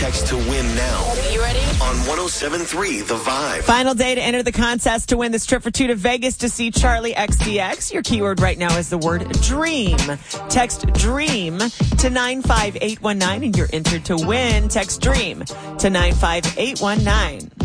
Text to win now. You ready? On 107.3 The Vibe. Final day to enter the contest to win this trip for two to Vegas to see Charlie XCX. Your keyword right now is the word dream. Text DREAM to 95819 and you're entered to win. Text DREAM to 95819.